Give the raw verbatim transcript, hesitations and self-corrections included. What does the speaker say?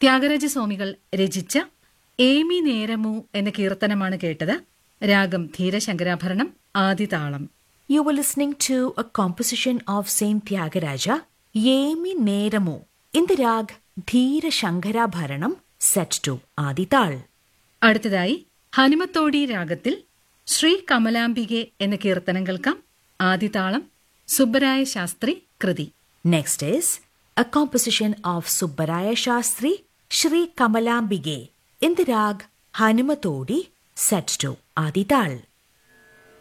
ത്യാഗരാജസ്വാമികൾ രചിച്ച ഏമി നേരമു എന്ന കീർത്തനമാണ് കേട്ടത്. രാഗം ധീരശങ്കരാഭരണം, ആദിതാളം. You were listening to a composition of Saint Tyagaraja, Yemi Neramu, in the rag Dheera Shankara Bharanam, set to Adital. അടുത്തതായി ഹനുമത്തോടി രാഗത്തിൽ ശ്രീ കമലാംബികെ എന്ന കീർത്തനം കേൾക്കാം. ആദിതാളം സുബ്ബരായ ശാസ്ത്രി കൃതി. Next is a composition of Subbaraya Shastri, Shri Kamalambige, in the rag Hanumatodi, set to Adital.